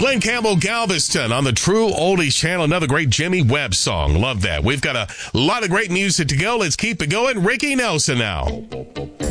Glenn Campbell, Galveston on the True Oldies channel. Another great Jimmy Webb song. Love that. We've got a lot of great music to go. Let's keep it going. Ricky Nelson now.